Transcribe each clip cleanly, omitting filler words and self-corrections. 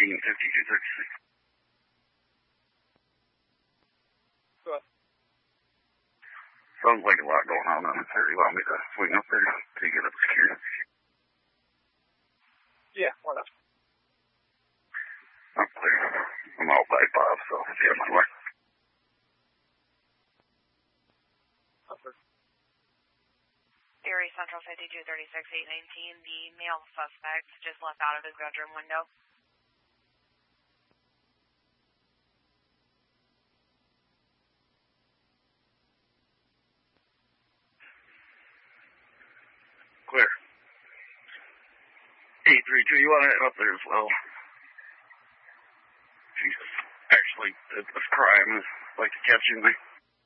5236. What? Sounds like a lot going on in this area. You want me to swing up there to get up security? Yeah, why not? I'm clear. I'm out by Bob, so yeah, my way. Erie Central 5236-819, the male suspect just left out of his bedroom window. Clear. 832, you want to head up there as well? Jesus. Actually, this crime is like catching me.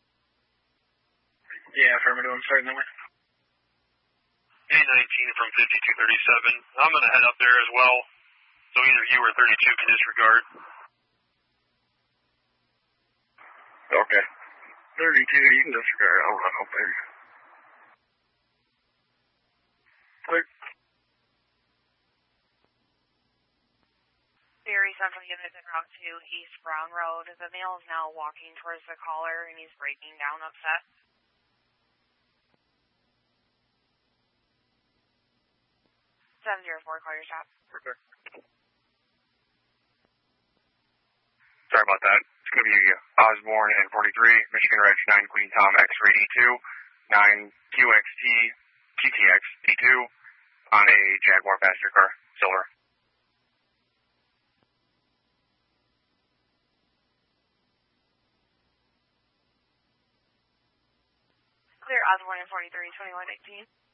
Yeah, affirmative. I'm starting that way. 819 from 5237. I'm going to head up there as well. So either you or 32 can disregard. Okay. 32, you can disregard. I'll run up there. Clear. Erie Central unit en route to East Brown Road. The male is now walking towards the caller and he's breaking down upset. 704, call your stop. Perfect. Sorry about that. It's going to be Osborne and 43, Michigan Reg 9 Queen Tom X-Ray D2, 9 QXT TTX D2 on a Jaguar passenger car, silver. Clear Osborne and 43, 2118.